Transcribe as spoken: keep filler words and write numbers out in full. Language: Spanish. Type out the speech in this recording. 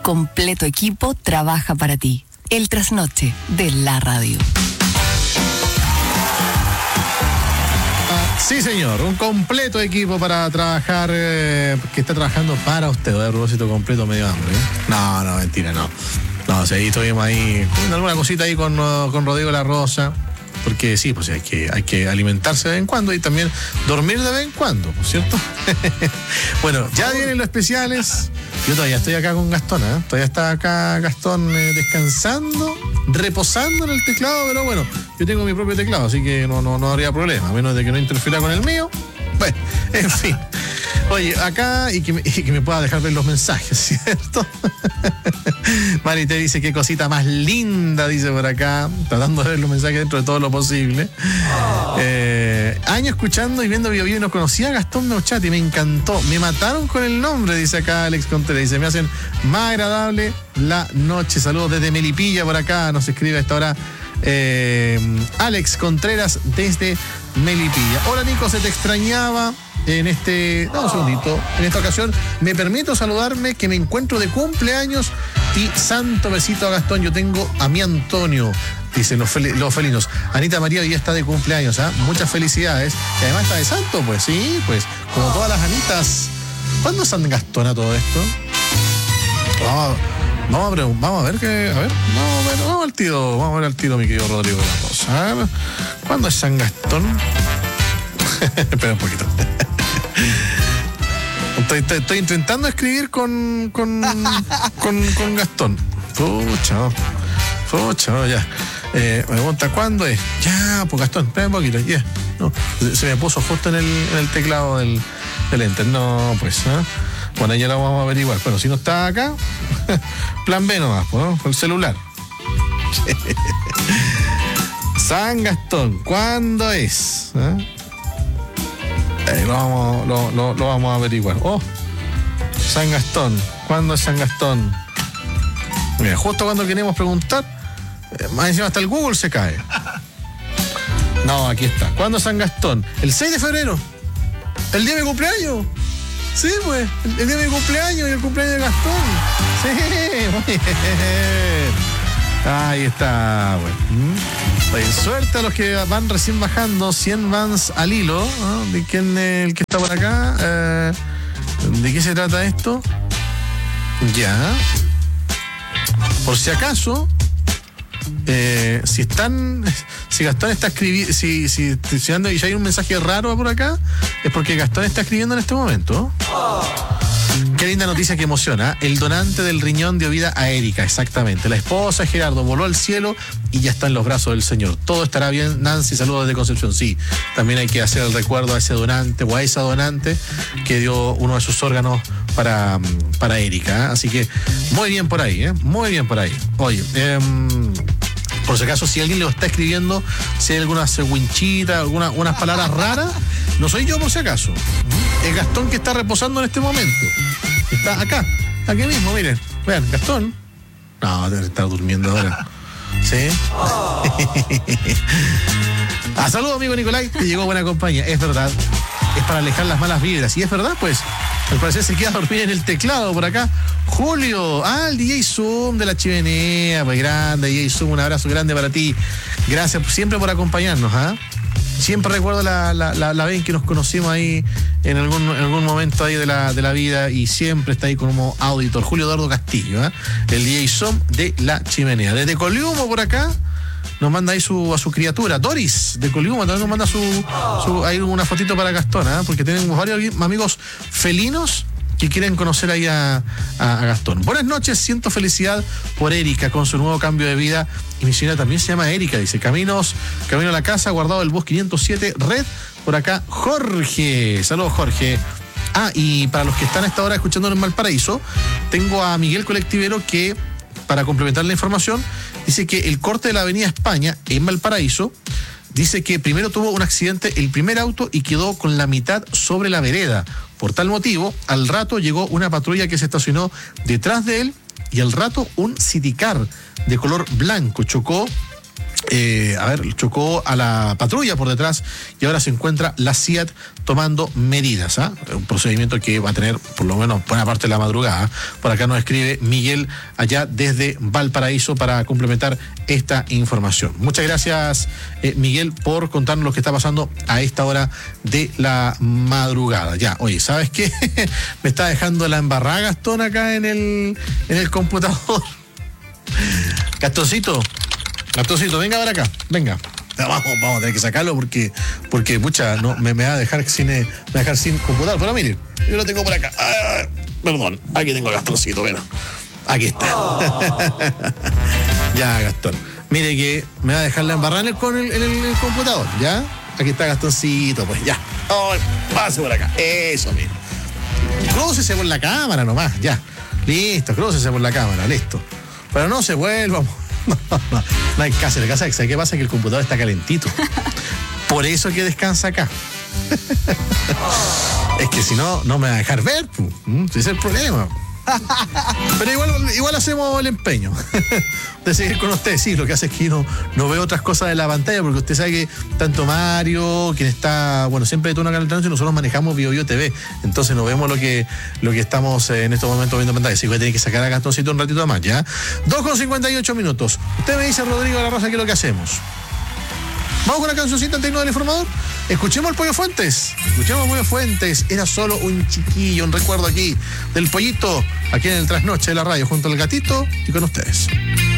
completo equipo trabaja para ti. El trasnoche de la radio. Sí, señor, un completo equipo para trabajar, eh, que está trabajando para usted. A propósito, completo, medio hambre, ¿eh? No, no, mentira, no. No, sí, estuvimos ahí con alguna cosita ahí con, con Rodrigo La Rosa. Porque sí, pues hay que, hay que alimentarse de vez en cuando y también dormir de vez en cuando, ¿no es cierto? Bueno, ya vienen los especiales. Yo todavía estoy acá con Gastón, ¿eh? Todavía está acá Gastón eh, descansando, reposando en el teclado, pero bueno, yo tengo mi propio teclado, así que no, no, no habría problema, a menos de que no interfiera con el mío. Bueno, en fin. Oye, acá, y que, me, y que me pueda dejar ver los mensajes, ¿cierto? Mari te dice, qué cosita más linda, dice por acá, tratando de ver los mensajes dentro de todo lo posible. Oh. Eh, años escuchando y viendo Bio Bio y no conocía a Gastón Meuchat y me encantó. Me mataron con el nombre, dice acá Alex Contreras. Dice, me hacen más agradable la noche. Saludos desde Melipilla por acá, nos escribe a esta hora eh, Alex Contreras desde Melipilla. Hola Nico, se te extrañaba. En este, no, un segundito, en esta ocasión me permito saludarme que me encuentro de cumpleaños y santo besito a Gastón. Yo tengo a mi Antonio, dicen los, fel- los felinos. Anita María hoy ya está de cumpleaños, ¿ah? ¿eh? Muchas felicidades. Y además está de santo, pues sí, pues como todas las Anitas. ¿Cuándo es San Gastón a todo esto? Vamos a, vamos a, pre- vamos a ver que, a ver, vamos a ver, vamos al tiro, vamos a ver al tiro, mi querido Rodrigo de la Rosa. ¿Cuándo es San Gastón? Espera un poquito. Estoy, estoy, estoy intentando escribir con con, con, con Gastón. Pucha, pucha, no, ya. Eh, me pregunta cuándo es. Ya, pues Gastón, espera un poquito. Ya. No, se me puso justo en el, en el teclado del, del enter. No, pues, ¿eh? Bueno, ya lo vamos a averiguar. Bueno, si no está acá, plan B nomás, ¿no? Con el celular. San Gastón, ¿cuándo es? ¿Eh? Eh, lo, vamos, lo, lo, lo vamos a averiguar. Oh, San Gastón. ¿Cuándo es San Gastón? Mira, justo cuando queremos preguntar, eh, más encima hasta el Google se cae. No, aquí está. ¿Cuándo es San Gastón? El seis de febrero. El día de mi cumpleaños. Sí, pues. El, el día de mi cumpleaños y el cumpleaños de Gastón. Sí, muy bien. Ahí está, bueno. Oye, suerte a los que van recién bajando, cien vans al hilo, ¿no? ¿De quién es el que está por acá? Eh, ¿De qué se trata esto? Ya. Por si acaso, eh, si están, si Gastón está escribiendo, si, si, si anda y hay un mensaje raro por acá, es porque Gastón está escribiendo en este momento. Oh. Qué linda noticia que emociona. El donante del riñón dio vida a Erika, exactamente. La esposa de Gerardo voló al cielo y ya está en los brazos del Señor. Todo estará bien, Nancy, saludos desde Concepción. Sí, también hay que hacer el recuerdo a ese donante o a esa donante que dio uno de sus órganos para, para Erika. ¿eh? Así que muy bien por ahí, ¿eh? Muy bien por ahí. Oye, eh, por si acaso, si alguien lo está escribiendo, si hay alguna cegüinchita, alguna, unas palabras raras, no soy yo por si acaso. Es Gastón que está reposando en este momento. Está acá, aquí mismo, miren. Vean, Gastón. No, debe estar durmiendo ahora. ¿Sí? Ah, saludos, amigo Nicolai, que llegó buena compañía. Es verdad, es para alejar las malas vibras. Y es verdad, pues, al parecer se queda dormir en el teclado por acá. Julio, ah, el D J Zoom de la chimenea, pues grande, D J Zoom, un abrazo grande para ti. Gracias siempre por acompañarnos, ¿ah? ¿eh? Siempre recuerdo la, la, la, la vez en que nos conocimos ahí en algún, en algún momento ahí de la, de la vida y siempre está ahí como auditor. Julio Eduardo Castillo, ¿eh? El D J Zoom de la chimenea. Desde Coliumo por acá nos manda ahí su, a su criatura. Doris de Coliumo también nos manda su, su ahí una fotito para Gastón, ¿eh? Porque tenemos varios amigos felinos que quieren conocer ahí a, a, a Gastón. Buenas noches, siento felicidad por Erika con su nuevo cambio de vida. Y mi señora también se llama Erika, dice, caminos, camino a la casa, guardado el bus quinientos siete, red, por acá, Jorge. Saludos, Jorge. Ah, y para los que están a esta hora escuchando en Valparaíso, tengo a Miguel Colectivero que, para complementar la información, dice que el corte de la avenida España en Valparaíso, dice que primero tuvo un accidente el primer auto y quedó con la mitad sobre la vereda. Por tal motivo, al rato llegó una patrulla que se estacionó detrás de él y al rato un Citicar de color blanco chocó Eh, a ver, chocó a la patrulla por detrás y ahora se encuentra la SEAT tomando medidas, ¿ah? Un procedimiento que va a tener por lo menos buena parte de la madrugada. Por acá nos escribe Miguel allá desde Valparaíso para complementar esta información. Muchas gracias, eh, Miguel, por contarnos lo que está pasando a esta hora de la madrugada. Ya, oye, ¿sabes qué? Me está dejando la embarrada Gastón acá en el, en el computador. Gastoncito. Gastoncito, venga para acá, venga. Vamos, vamos a tener que sacarlo porque, porque pucha, no, me, me va a dejar sin, me va a dejar sin computador. Pero mire, yo lo tengo por acá. Ah, perdón, aquí tengo a Gastoncito, bueno. Aquí está. Ya, Gastón. Mire que me va a dejar la embarrada en el, con el, en el, en el computador, ¿ya? Aquí está Gastoncito, pues ya. Oh, pase por acá. Eso, mire. Crúcese por la cámara nomás, ya. Listo, crúcese por la cámara, listo. Pero no se vuelva. No, no, no hay caso, la casa, ¿sabes qué pasa? Que el computador está calentito. Por eso que descansa acá. Es que si no, no me va a dejar ver, pues. Ese es el problema. Pero igual, igual hacemos el empeño de seguir con ustedes. Sí, lo que hace es que no, no veo otras cosas de la pantalla, porque usted sabe que tanto Mario, quien está, bueno, siempre de turno acá en el tránsito, nosotros manejamos Bio Bio T V, entonces no vemos lo que, lo que estamos en estos momentos viendo en pantalla. Así que voy a tener que sacar a Gastoncito un ratito más, ¿ya? dos con cincuenta y ocho minutos. Usted me dice, Rodrigo de la Rosa, ¿qué es lo que hacemos? Vamos con la cancioncita antes del informador. Escuchemos al Pollo Fuentes. Escuchemos al Pollo Fuentes. Era solo un chiquillo, un recuerdo aquí del pollito, aquí en el Trasnoche de la radio, junto al gatito y con ustedes.